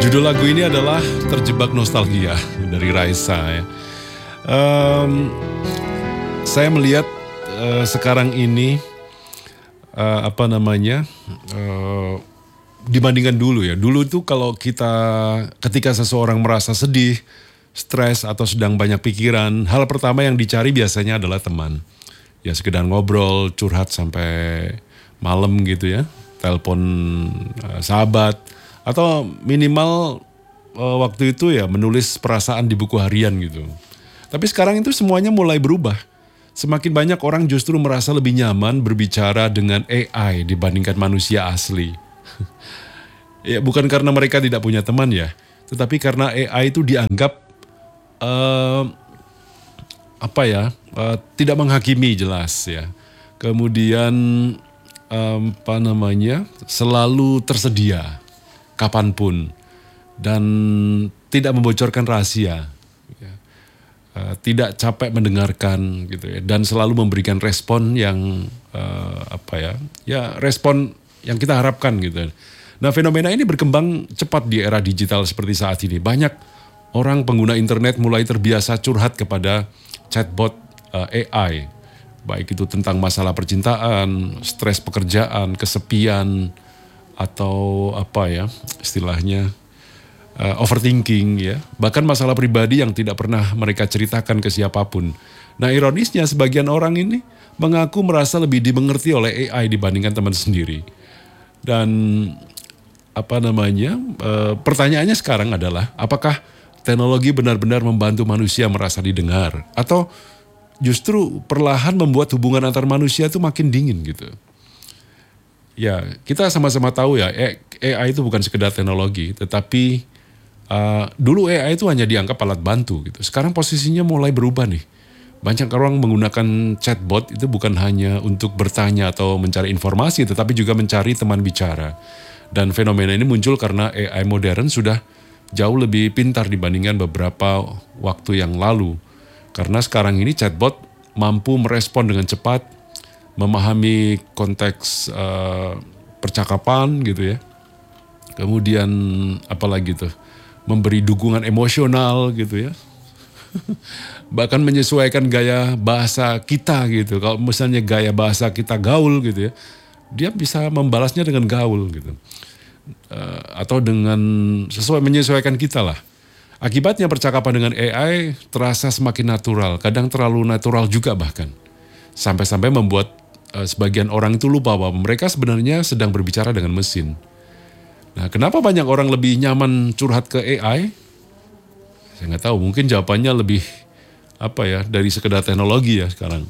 Judul lagu ini adalah Terjebak Nostalgia dari Raisa ya. Saya melihat sekarang ini dibandingkan dulu ya. Dulu itu kalau ketika seseorang merasa sedih, stres atau sedang banyak pikiran, hal pertama yang dicari biasanya adalah teman. Ya sekedar ngobrol, curhat sampai malam gitu ya. Telepon sahabat atau minimal waktu itu ya menulis perasaan di buku harian gitu. Tapi sekarang itu semuanya mulai berubah. Semakin banyak orang justru merasa lebih nyaman berbicara dengan AI dibandingkan manusia asli. Ya bukan karena mereka tidak punya teman ya, tetapi karena AI itu dianggap tidak menghakimi jelas ya. Kemudian selalu tersedia kapanpun dan tidak membocorkan rahasia. Tidak capek mendengarkan gitu ya, dan selalu memberikan respon yang respon yang kita harapkan gitu. Nah fenomena ini berkembang cepat di era digital seperti saat ini. Banyak orang pengguna internet mulai terbiasa curhat kepada chatbot AI, baik itu tentang masalah percintaan, stres pekerjaan, kesepian, atau overthinking ya, bahkan masalah pribadi yang tidak pernah mereka ceritakan ke siapapun. Nah ironisnya sebagian orang ini mengaku merasa lebih dimengerti oleh AI dibandingkan teman sendiri. Dan pertanyaannya sekarang adalah apakah teknologi benar-benar membantu manusia merasa didengar atau justru perlahan membuat hubungan antar manusia itu makin dingin gitu. Ya kita sama-sama tahu ya AI itu bukan sekedar teknologi, tetapi dulu AI itu hanya dianggap alat bantu gitu. Sekarang posisinya mulai berubah nih. Banyak orang menggunakan chatbot itu bukan hanya untuk bertanya atau mencari informasi, tetapi juga mencari teman bicara. Dan fenomena ini muncul karena AI modern sudah jauh lebih pintar dibandingkan beberapa waktu yang lalu. Karena sekarang ini chatbot mampu merespon dengan cepat, memahami konteks percakapan gitu ya. Kemudian apalagi tuh, memberi dukungan emosional gitu ya. Bahkan menyesuaikan gaya bahasa kita gitu. Kalau misalnya gaya bahasa kita gaul gitu ya, dia bisa membalasnya dengan gaul gitu. Atau dengan menyesuaikan kita lah. Akibatnya percakapan dengan AI terasa semakin natural, kadang terlalu natural juga bahkan. Sampai-sampai membuat sebagian orang itu lupa bahwa mereka sebenarnya sedang berbicara dengan mesin. Nah, kenapa banyak orang lebih nyaman curhat ke AI? Saya nggak tahu, mungkin jawabannya lebih dari sekedar teknologi ya sekarang.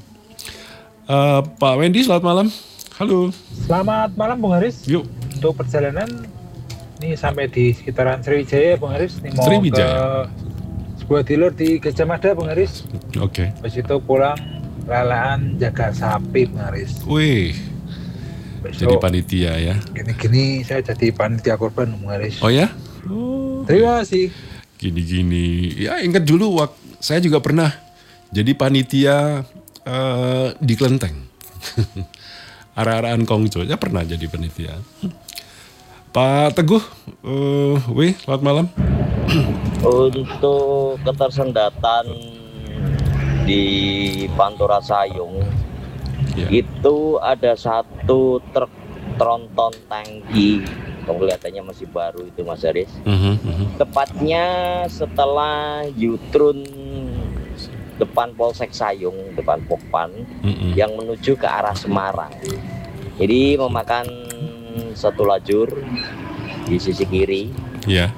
Pak Wendy, selamat malam. Halo. Selamat malam, Bung Haris. Yuk. Untuk perjalanan, ini sampai di sekitaran Sriwijaya, Bung Haris. Ini mau Sriwijaya. ke sebuah dealer di Gajah Mada, Bung Haris. Oke. Habis itu pulang lalaan jaga sapi, Bung Haris. Wih. Jadi panitia ya. Gini-gini saya jadi panitia korban, Bung Haris. Oh ya? Terima kasih. Gini-gini. Ya ingat dulu saya juga pernah jadi panitia di Klenteng. Arah-arahan Kongco. Ya pernah jadi panitia. Pak Teguh, selamat malam. Untuk ketersendatan di Pantura Sayung, itu ada satu truk tronton tangki, kelihatannya masih baru itu Mas Haris. Tepatnya setelah U-turn depan Polsek Sayung, depan Pokpan, yang menuju ke arah Semarang. Jadi memakan satu lajur di sisi kiri. Iya.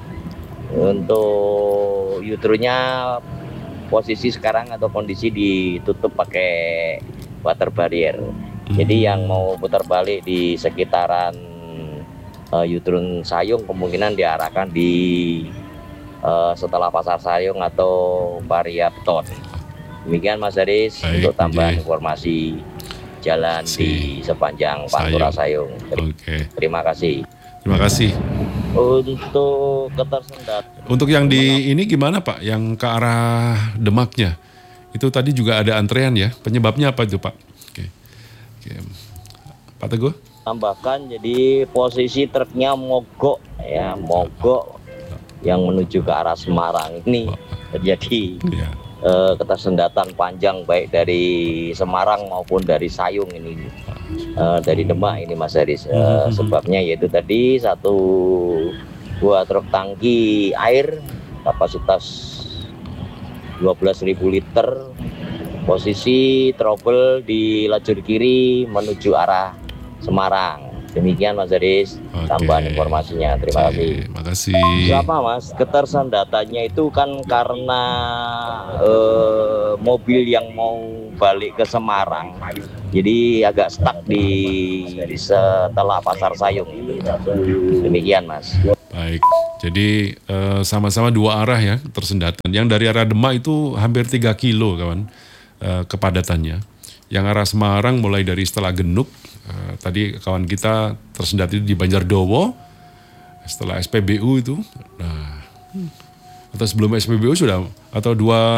Untuk U-turn-nya posisi sekarang atau kondisi ditutup pakai water barrier. Jadi yang mau putar balik di sekitaran U-turn Sayung kemungkinan diarahkan di setelah Pasar Sayung atau Pariaton. Demikian Mas Haris. Baik, untuk tambahan informasi jalan di sepanjang Pantura Sayung. Terima kasih. Terima kasih. Untuk ketersendatan. Untuk yang di ini gimana Pak? Yang ke arah Demaknya? Itu tadi juga ada antrean ya. Penyebabnya apa itu Pak? Oke. Pak Teguh? Tambahkan, jadi posisi truknya mogok ya, mogok yang menuju ke arah Semarang ini terjadi Ya. ketersendatan panjang baik dari Semarang maupun dari Sayung ini, dari Demak ini Mas Haris. Sebabnya yaitu tadi satu buah truk tangki air kapasitas 12.000 liter posisi trouble di lajur kiri menuju arah Semarang. Demikian Mas Haris, tambahan informasinya. Terima kasih. Makasih. Siapa Mas? Ketersendatannya itu kan karena mobil yang mau balik ke Semarang, jadi agak stuck di setelah Pasar Sayung. Demikian Mas. Baik, jadi sama-sama dua arah ya tersendatan. Yang dari arah Demak itu hampir 3 kilo kawan kepadatannya. Yang arah Semarang mulai dari setelah Genuk, tadi kawan kita tersendat itu di Banjardowo, setelah SPBU itu, nah, atau sebelum SPBU sudah, atau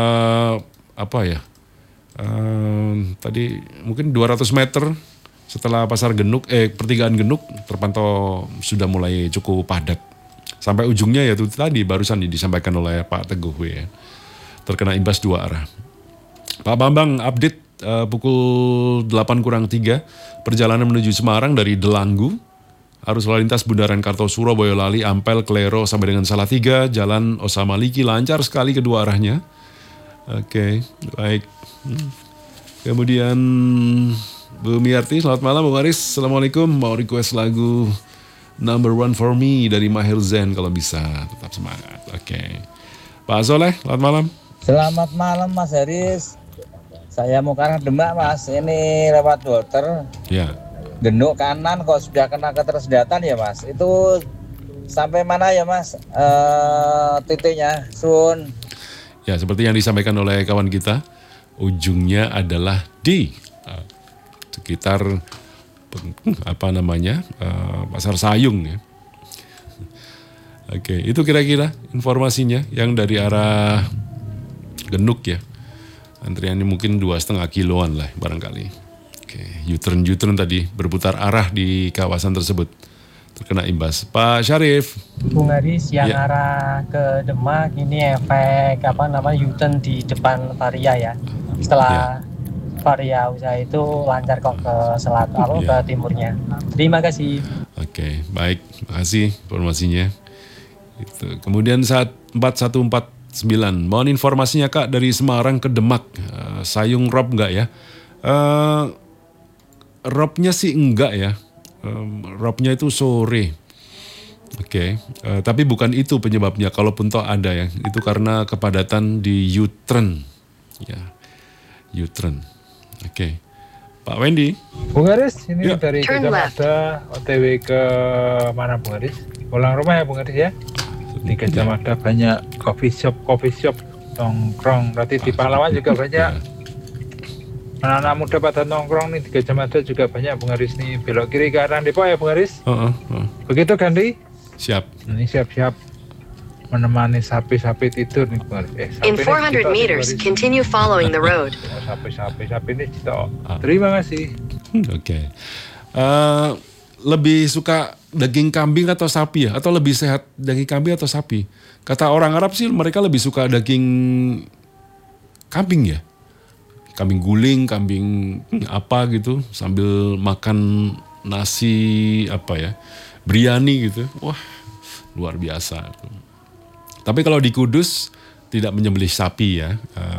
tadi mungkin 200 meter setelah Pasar Genuk, pertigaan Genuk terpantau sudah mulai cukup padat. Sampai ujungnya ya itu tadi barusan disampaikan oleh Pak Teguh ya, terkena imbas dua arah. Pak Bambang update pukul 8:03 perjalanan menuju Semarang dari Delanggu, arus lalu lintas Bundaran Kartosuro, Boyolali, Ampel, Klero sampai dengan Salatiga, Jalan Osamaliki lancar sekali kedua arahnya. Oke, baik. Kemudian Bu Miarti, selamat malam Bu Aris. Assalamualaikum, mau request lagu Number One For Me dari Maher Zain kalau bisa, tetap semangat. Oke. Pak Soleh, selamat malam. Selamat malam Mas Haris. Saya mau ke arah Demak Mas, ini lewat Water. Ya. Genuk kanan kok sudah kena ketersendatan ya Mas. Itu sampai mana ya Mas titiknya? Sun. Ya, seperti yang disampaikan oleh kawan kita, ujungnya adalah di sekitar Pasar Sayung ya. Oke, itu kira-kira informasinya yang dari arah Genuk ya. Antriannya mungkin 2,5 kiloan lah barangkali. Oke, U-turn tadi berputar arah di kawasan tersebut terkena imbas. Pak Syarif. Bung Haris yang Ya. arah ke Demak ini efek U-turn di depan Varia ya. Setelah Varia usaha itu lancar kok ke selatan ke timurnya. Terima kasih. Oke, baik. Makasih informasinya. Itu. Kemudian saat 4149, mohon informasinya Kak dari Semarang ke Demak. Sayung rob enggak ya? Robnya sih enggak ya. Robnya itu sore. Oke, tapi bukan itu penyebabnya. Kalaupun toh ada ya, itu karena kepadatan di U-turn. Ya, U-turn. Oke, Pak Wendy. Bung Haris, ini Ya. dari Turn left. Gajah Mada OTW ke mana Bung Haris? Pulang rumah ya Bung Haris ya? Di Gajah Mada banyak coffee shop nongkrong. Berarti di Pahlawan juga banyak. Anak-anak muda pada nongkrong nih di Gajah Mada juga banyak Bung Haris nih. Belok kiri ke arah Depok ya Bung Haris? Begitu Gandhi? Siap. Ini siap-siap menemani sapi-sapi tidur nih Bung Haris. In 400 meters, continue following the road. Sapi ini kita. Terima kasih. Oke. Lebih suka daging kambing atau sapi ya? Atau lebih sehat daging kambing atau sapi? Kata orang Arab sih mereka lebih suka daging kambing ya. Kambing guling, kambing apa gitu. Sambil makan nasi biryani gitu. Wah, luar biasa. Tapi kalau di Kudus tidak menyembelih sapi ya.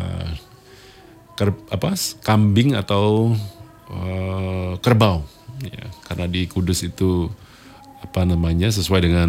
Kambing atau kerbau. Ya, karena di Kudus itu sesuai dengan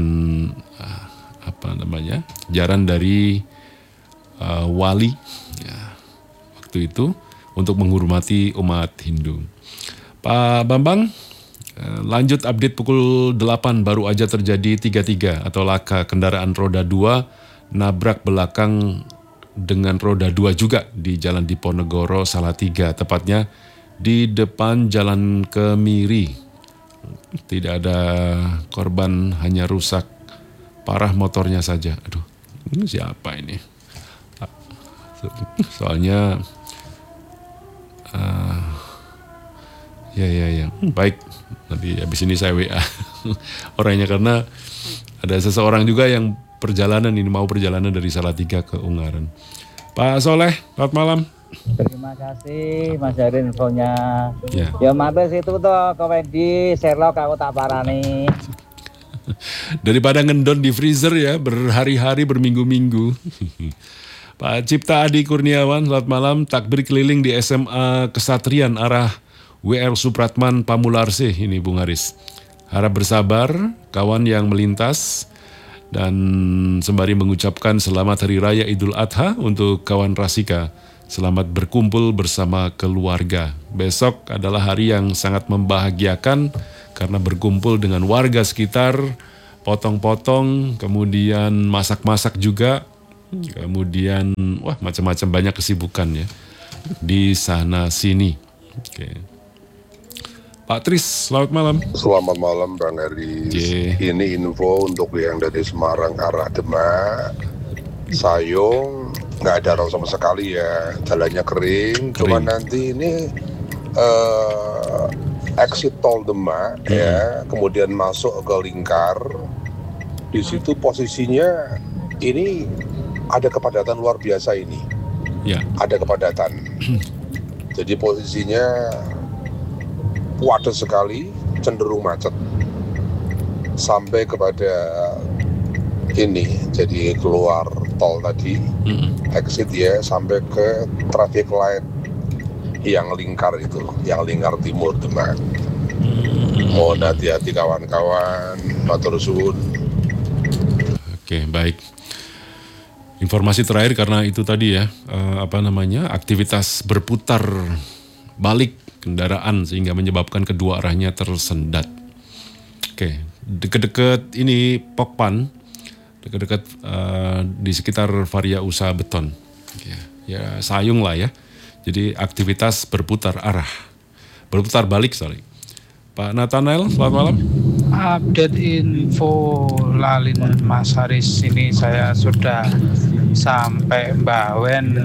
ajaran dari wali ya, waktu itu untuk menghormati umat Hindu. Pak Bambang, lanjut update pukul 8 baru aja terjadi 33 atau laka kendaraan roda 2 nabrak belakang dengan roda 2 juga di Jalan Diponegoro Salatiga, tepatnya di depan Jalan Kemiri. Tidak ada korban, hanya rusak parah motornya saja. Aduh, ini siapa ini? Soalnya ya. Baik, nanti habis ini saya WA orangnya karena ada seseorang juga yang perjalanan ini, mau perjalanan dari Salatiga ke Ungaran. Pak Soleh, selamat malam. Terima kasih Mas Heri infonya. Ya. Ya mampir situ toh ke Wendy, Sherlock aku tak parani. Daripada ngendon di freezer ya, berhari-hari, berminggu-minggu. Pak Cipta Adi Kurniawan, selamat malam. Takbir keliling di SMA Kesatrian arah WR Supratman Pamularse, ini Bung Haris. Harap bersabar, kawan yang melintas. Dan sembari mengucapkan selamat Hari Raya Idul Adha untuk kawan Rasika. Selamat berkumpul bersama keluarga. Besok adalah hari yang sangat membahagiakan karena berkumpul dengan warga sekitar, potong-potong, kemudian masak-masak juga, kemudian wah macam-macam banyak kesibukan ya di sana sini. Oke. Pak Tris, selamat malam. Selamat malam Bang Heri. Ini info untuk yang dari Semarang arah Demak, Sayung, nggak ada orang sama sekali ya, jalannya kering. Cuma nanti ini exit tol Demak ya, kemudian masuk ke Lingkar. Di situ posisinya ini ada kepadatan luar biasa ini. Ya. Ada kepadatan. Jadi posisinya padat sekali, cenderung macet sampai kepada ini, jadi keluar tol tadi, exit ya, sampai ke traffic light yang Lingkar itu, yang Lingkar Timur Demak. Mohon hati-hati kawan-kawan, matur suwun. Oke, baik. Informasi terakhir karena itu tadi ya, aktivitas berputar balik kendaraan sehingga menyebabkan kedua arahnya tersendat. Oke, deket-deket ini Pokpan, deket-deket di sekitar Varia Usaha Beton. Ya Sayung lah ya. Jadi aktivitas berputar balik. Pak Nathanael, selamat malam. Update info lalin Mas Haris, ini saya sudah sampai Bawen,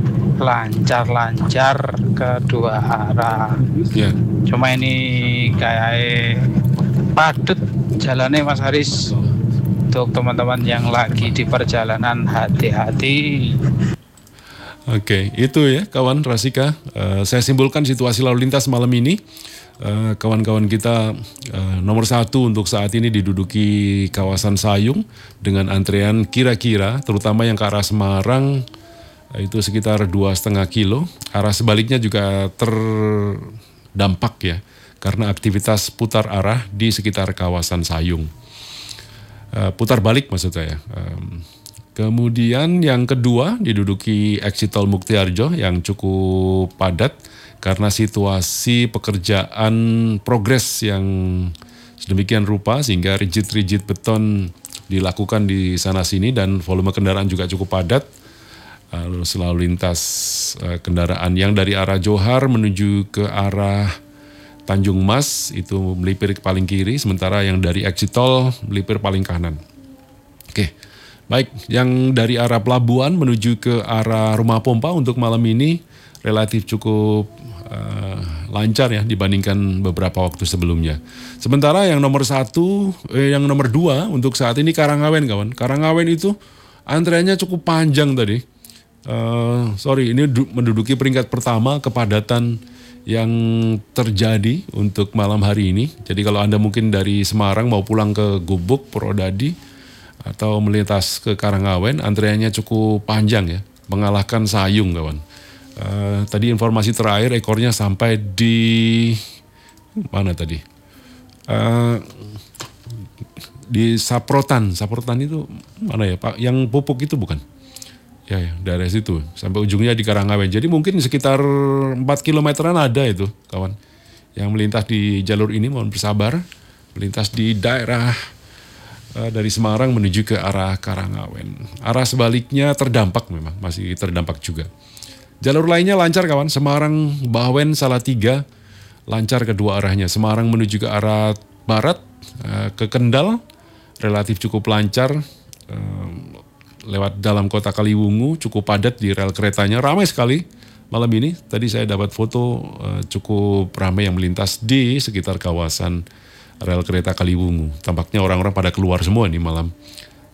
lancar-lancar kedua arah. Yeah. Cuma ini kayak padat jalannya Mas Haris. Untuk teman-teman yang lagi di perjalanan, hati-hati. Oke, itu ya kawan Rasika. Saya simpulkan situasi lalu lintas malam ini. Kawan-kawan kita nomor 1 untuk saat ini diduduki kawasan Sayung dengan antrean kira-kira terutama yang ke arah Semarang itu sekitar 2,5 kilo. Arah sebaliknya juga terdampak ya karena aktivitas putar arah di sekitar kawasan Sayung. Putar balik maksud saya. Kemudian yang kedua diduduki exit tol Muktiarjo yang cukup padat karena situasi pekerjaan progres yang sedemikian rupa sehingga rigid beton dilakukan di sana sini dan volume kendaraan juga cukup padat. Lalu lintas kendaraan yang dari arah Johar menuju ke arah Tanjung Mas itu melipir paling kiri, sementara yang dari exit tol melipir paling kanan. Oke. Baik, yang dari arah Pelabuhan menuju ke arah Rumah Pompa untuk malam ini relatif cukup lancar ya dibandingkan beberapa waktu sebelumnya. Sementara yang nomor 2 untuk saat ini Karangawen kawan. Karangawen itu antreannya cukup panjang tadi. Ini menduduki peringkat pertama kepadatan yang terjadi untuk malam hari ini. Jadi kalau Anda mungkin dari Semarang mau pulang ke Gubuk, Purwodadi, atau melintas ke Karangawen, antreannya cukup panjang ya, mengalahkan Sayung kawan. Tadi informasi terakhir ekornya sampai di mana tadi? Di Saprotan itu mana ya Pak? Yang pupuk itu bukan? Ya, daerah situ sampai ujungnya di Karangawen. Jadi mungkin sekitar 4 kilometeran ada itu kawan. Yang melintas di jalur ini mohon bersabar, melintas di daerah dari Semarang menuju ke arah Karangawen. Arah sebaliknya terdampak memang, masih terdampak juga. Jalur lainnya lancar kawan, Semarang, Bawen, Salatiga, lancar kedua arahnya. Semarang menuju ke arah barat, ke Kendal, relatif cukup lancar. Lewat dalam kota Kaliwungu, cukup padat di rel keretanya, ramai sekali malam ini. Tadi saya dapat foto cukup ramai yang melintas di sekitar kawasan rel kereta Kaliwungu. Tampaknya orang-orang pada keluar semua nih malam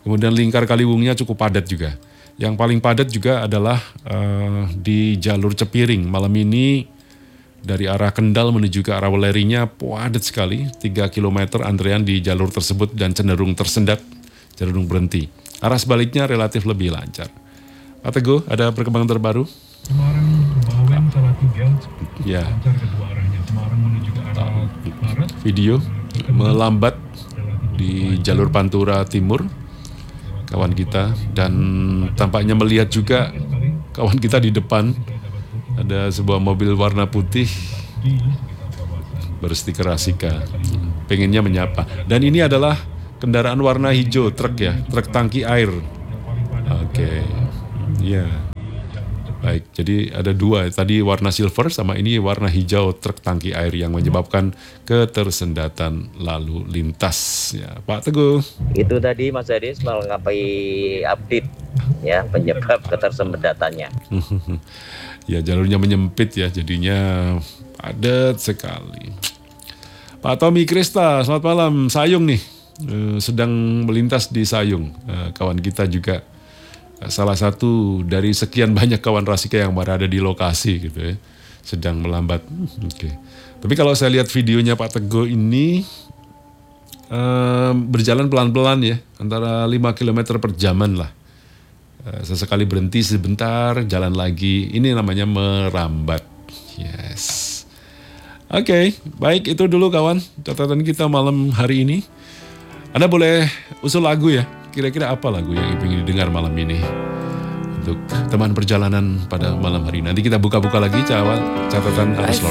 Kemudian lingkar Kaliwungnya cukup padat juga. Yang paling padat juga adalah di jalur Cepiring. Malam ini dari arah Kendal menuju ke arah Welerinya padat sekali. 3 km antrean di jalur tersebut dan cenderung tersendat, cenderung berhenti. Arah sebaliknya relatif lebih lancar. Pak Teguh, ada perkembangan terbaru? Semarang Bawen Salatiga Ya. lancar kedua arahnya. Semarang menuju ke arah barat. Video melambat di jalur Pantura Timur kawan kita, dan tampaknya melihat juga kawan kita di depan ada sebuah mobil warna putih berstiker Asika, pengennya menyapa. Dan ini adalah kendaraan warna hijau, truk ya, truk tangki air. Oke, ya. Baik, jadi ada dua, tadi warna silver sama ini warna hijau truk tangki air yang menyebabkan ketersendatan lalu lintas. Ya, Pak Teguh. Itu tadi Mas Haris melengkapi update ya penyebab ketersendatannya. Ya, jalurnya menyempit ya, jadinya padat sekali. Pak Tommy Krista, selamat malam. Sayung nih, sedang melintas di Sayung. Kawan kita juga salah satu dari sekian banyak kawan Rasika yang berada di lokasi gitu ya, sedang melambat. Oke. Tapi kalau saya lihat videonya Pak Teguh ini berjalan pelan-pelan ya, antara 5 km per jaman lah. Sesekali berhenti sebentar, jalan lagi. Ini namanya merambat. Yes. Oke, baik itu dulu kawan catatan kita malam hari ini. Anda boleh usul lagu ya. Kira-kira apa lagu yang ingin didengar malam ini untuk teman perjalanan pada malam hari. Nanti kita buka-buka lagi catatan arus lalu